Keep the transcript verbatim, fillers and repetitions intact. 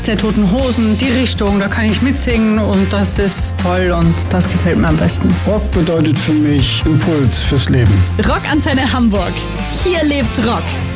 Der Toten Hosen, die Richtung, da kann ich mitsingen und das ist toll und das gefällt mir am besten. Rock bedeutet für mich Impuls fürs Leben. Rockantenne Hamburg. Hier lebt Rock.